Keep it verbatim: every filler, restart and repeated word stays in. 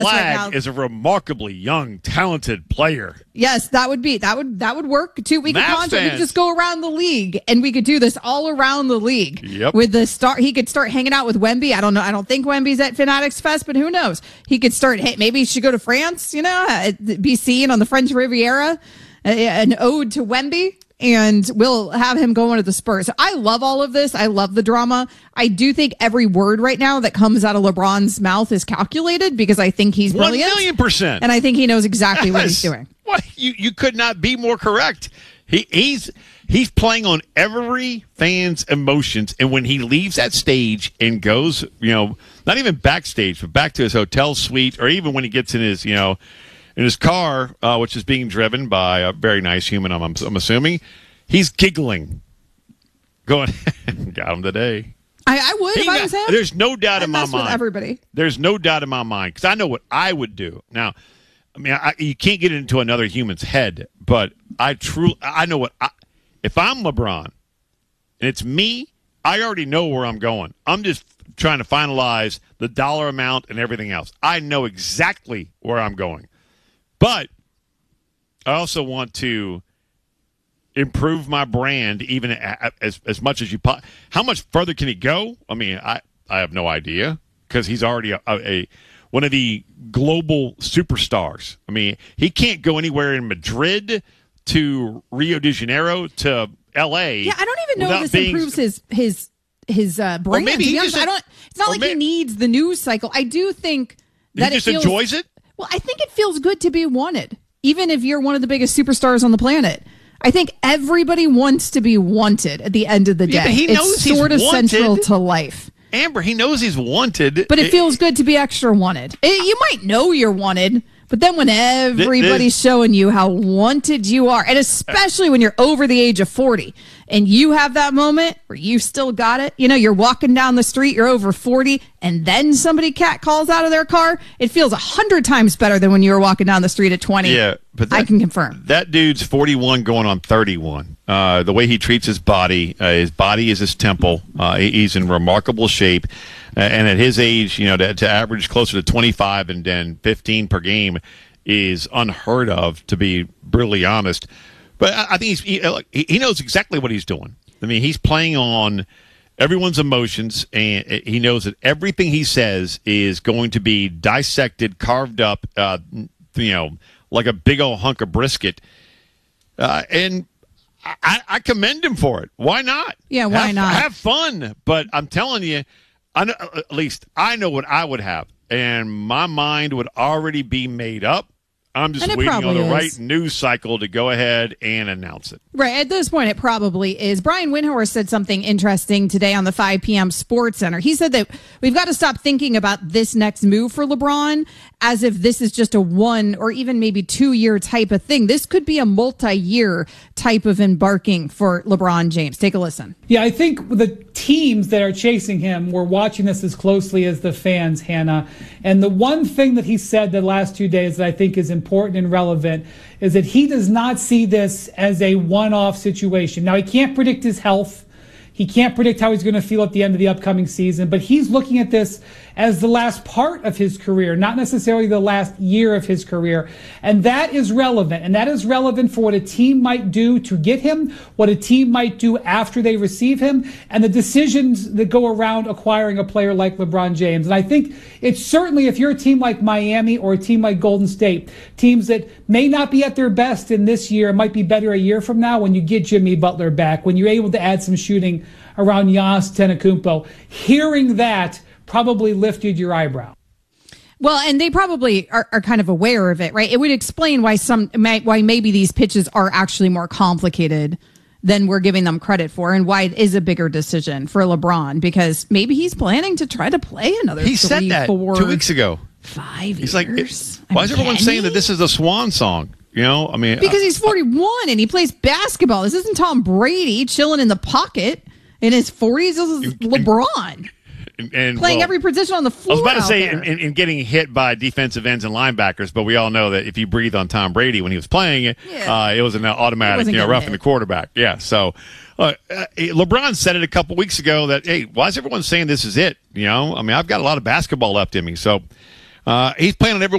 Flag right now. is a remarkably young, talented player. Yes, that would be that would that would work too. We could Mavs conjure, we could fans. just go around the league, and we could do this all around the league. Yep. With the start, he could start hanging out with Wemby. I don't know. I don't think Wemby's at Fanatics Fest, but who knows? He could start. Hey, maybe he should go to France. You know, uh, be seen on the French Riviera, uh, an ode to Wemby. And we'll have him going to the Spurs. So I love all of this. I love the drama. I do think every word right now that comes out of LeBron's mouth is calculated because I think he's brilliant. One million percent. And I think he knows exactly yes. what he's doing. What you you could not be more correct. He he's he's playing on every fan's emotions, and when he leaves that stage and goes, you know, not even backstage, but back to his hotel suite, or even when he gets in his, you know, in his car, uh, which is being driven by a very nice human, I'm, I'm assuming, he's giggling, going, got him today. I, I would He if I not- was him. There's no doubt I'd in my mess with mind. everybody. There's no doubt in my mind, because I know what I would do. Now, I mean, I, you can't get into another human's head, but I truly, I know what, I, if I'm LeBron, and it's me, I already know where I'm going. I'm just trying to finalize the dollar amount and everything else. I know exactly where I'm going. But I also want to improve my brand even as as much as you po- how much further can he go? I mean, I, I have no idea because he's already a, a one of the global superstars. I mean, he can't go anywhere in Madrid to Rio de Janeiro to L A. Yeah, I don't even know without if this being, improves his his his uh, brand. maybe to be he honest, just- I don't. It's not or like may- he needs the news cycle. I do think he that just it feels, enjoys it. Well, I think it feels good to be wanted, even if you're one of the biggest superstars on the planet. I think everybody wants to be wanted at the end of the day. Yeah, but he knows it's he's sort of wanted. central to life. Amber, he knows he's wanted. But it feels good to be extra wanted. It, you might know you're wanted, but then when everybody's this- showing you how wanted you are, and especially when you're over the age of forty, and you have that moment where you've still got it, you know, you're walking down the street, you're over forty, and then somebody cat calls out of their car, it feels a hundred times better than when you were walking down the street at twenty. Yeah, but that, I can confirm. That dude's forty-one going on thirty-one. Uh, the way he treats his body, uh, his body is his temple. Uh, he- he's in remarkable shape. Uh, and at his age, you know, to, to average closer to twenty-five and then fifteen per game is unheard of, to be brutally honest. But I, I think he's, he, he knows exactly what he's doing. I mean, he's playing on everyone's emotions, and he knows that everything he says is going to be dissected, carved up, uh, you know, like a big old hunk of brisket. Uh, and I, I commend him for it. Why not? Yeah, why have, not? Have fun. But I'm telling you, I know, at least I know what I would have, and my mind would already be made up. I'm just And it waiting on probably the is. right news cycle to go ahead and announce it. Right. At this point, it probably is. Brian Windhorst said something interesting today on the five p.m. Sports Center. He said that we've got to stop thinking about this next move for LeBron as if this is just a one or even maybe two year type of thing. This could be a multi-year type of embarking for LeBron James. Take a listen. Yeah, I think the teams that are chasing him were watching this as closely as the fans, Hannah. And the one thing that he said the last two days that I think is important and relevant is that he does not see this as a one-off situation. Now, he can't predict his health. He can't predict how he's going to feel at the end of the upcoming season, but he's looking at this as the last part of his career, not necessarily the last year of his career. And that is relevant. And that is relevant for what a team might do to get him, what a team might do after they receive him, and the decisions that go around acquiring a player like LeBron James. And I think it's certainly, if you're a team like Miami or a team like Golden State, teams that may not be at their best in this year, might be better a year from now when you get Jimmy Butler back, when you're able to add some shooting around Giannis Antetokounmpo. Hearing that probably lifted your eyebrow. Well, and they probably are, are kind of aware of it, right? It would explain why some, why maybe these pitches are actually more complicated than we're giving them credit for, and why it is a bigger decision for LeBron, because maybe he's planning to try to play another He three, said that four, two weeks ago. five He's years. like, it, why is everyone Can saying he? that this is a swan song? You know, I mean, Because uh, he's forty-one and he plays basketball. This isn't Tom Brady chilling in the pocket in his forties. This is LeBron and, and, playing well, every position on the I floor. was about to out say, there. in, in getting hit by defensive ends and linebackers, but we all know that if you breathe on Tom Brady when he was playing it, Yeah. uh, it was an automatic, wasn't you know, getting roughing hit. the quarterback. Yeah. So uh, uh, LeBron said it a couple weeks ago that, hey, why is everyone saying this is it? You know, I mean, I've got a lot of basketball left in me. So Uh, he's playing on every